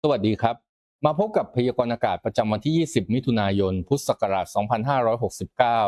สวัสดีครับมาพบกับพยากรณ์อากาศประจำวันที่ 20 มิถุนายน พุทธศักราช 2569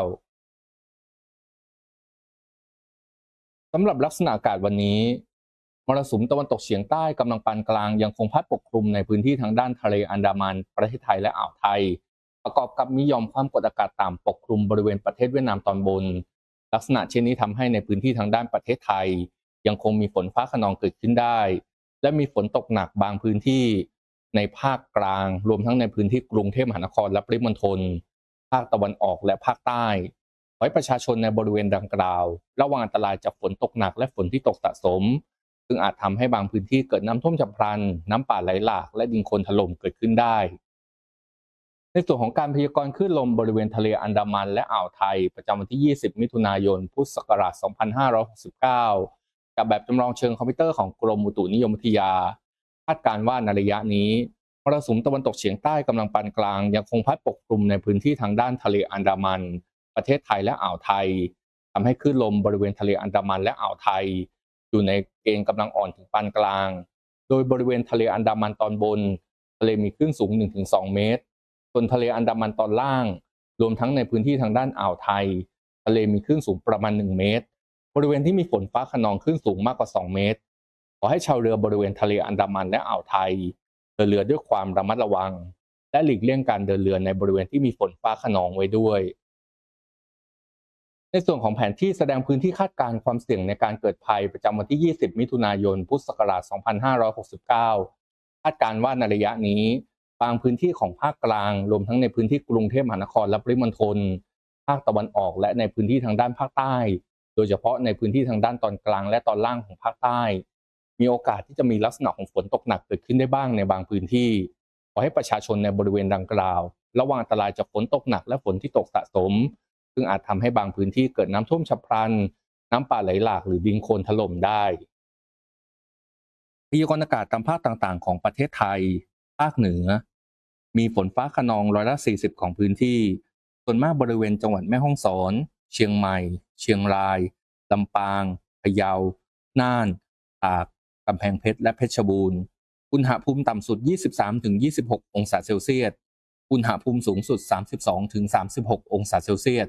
สำหรับลักษณะอากาศวันนี้มรสุมตะวันตกเฉียงใต้กำลังปานกลางยังคงพัดปกคลุมในพื้นที่ทางด้านทะเลอันดามันประเทศไทยและอ่าวไทยประกอบกับมีหย่อมความกดอากาศต่ำปกคลุมบริเวณประเทศเวียดนามตอนบนลักษณะเช่นนี้ทำให้ในพื้นที่ทางด้านประเทศไทยยังคงมีฝนฟ้าคะนองเกิดขึ้นได้และมีฝนตกหนักบางพื้นที่ในภาคกลางรวมทั้งในพื้นที่กรุงเทพมหานครและปริมณฑลภาคตะวันออกและภาคใต้ ขอให้ประชาชนในบริเวณดังกล่าวระวังอันตรายจากฝนตกหนักและฝนที่ตกสะสมซึ่งอาจทำให้บางพื้นที่เกิดน้ำท่วมฉับพลันน้ำป่าไหลหลากและดินโคลนถล่มเกิดขึ้นได้ในส่วนของการพยากรณ์คลื่นลมบริเวณทะเลอันดามันและอ่าวไทยประจำวันที่ 20 มิถุนายน พุทธศักราช 2569 กับแบบจำลองเชิงคอมพิวเตอร์ของกรมอุตุนิยมวิทยาคาดการณ์ว่าในระยะนี้มรสุมตะวันตกเฉียงใต้กำลังปานกลางยังคงพัดปกคลุมในพื้นที่ทางด้านทะเลอันดามันประเทศไทยและอ่าวไทยทำให้คลื่นลมบริเวณทะเลอันดามันและอ่าวไทยอยู่ในเกณฑ์กำลังอ่อนถึงปานกลางโดยบริเวณทะเลอันดามันตอนบนทะเลมีคลื่นสูง 1-2 เมตรส่วนทะเลอันดามันตอนล่างรวมทั้งในพื้นที่ทางด้านอ่าวไทยทะเลมีคลื่นสูงประมาณ 1 เมตรบริเวณที่มีฝนฟ้าคะนองคลื่นสูงมากกว่า 2 เมตรขอให้ชาวเรือบริเวณทะเลอันดามันและอ่าวไทยเดินเรือด้วยความระมัดระวังและหลีกเลี่ยงการเดินเรือในบริเวณที่มีฝนฟ้าคะนองไว้ด้วย ในส่วนของแผนที่แสดงพื้นที่คาดการณ์ความเสี่ยงในการเกิดภัยประจำวันที่ 20 มิถุนายน พุทธศักราช 2569 คาดการณ์ว่าในระยะนี้บางพื้นที่ของภาคกลางรวมทั้งในพื้นที่กรุงเทพมหานครและปริมณฑลภาคตะวันออกและในพื้นที่ทางด้านภาคใต้โดยเฉพาะในพื้นที่ทางด้านตอนกลางและตอนล่างของภาคใต้มีโอกาสที่จะมีลักษณะของฝนตกหนักเกิดขึ้นได้บ้างในบางพื้นที่ขอให้ประชาชนในบริเวณดังกล่าวระวังอันตรายจากฝนตกหนักและฝนที่ตกสะสม ซึ่งอาจทำให้บางพื้นที่เกิดน้ำท่วมฉับพลันน้ำป่าไหลหลากหรือดินโคลนถล่มได้พยากรณ์อากาศตามภาคต่างๆของประเทศไทยภาคเหนือมีฝนฟ้าคะนอง40%ของพื้นที่ส่วนมากบริเวณจังหวัดแม่ฮ่องสอนเชียงใหม่เชียงรายลำปางพะเยาน่านตากกำแพงเพชรและเพชรบูรณ์อุณหภูมิต่ำสุด 23-26 องศาเซลเซียสอุณหภูมิสูงสุด 32-36 องศาเซลเซียส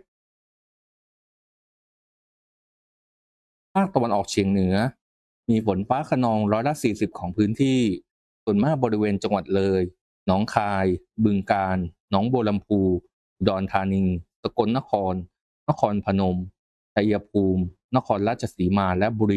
ภาคตะวันออกเฉียงเหนือมีฝนฟ้าคะนอง40%ของพื้นที่ส่วนมากบริเวณจังหวัดเลยหนองคายบึงกาฬหนองบัวลำพูอุดรธานีสกลนครนครพนมชัยภูมินครราชสีมาและบุรี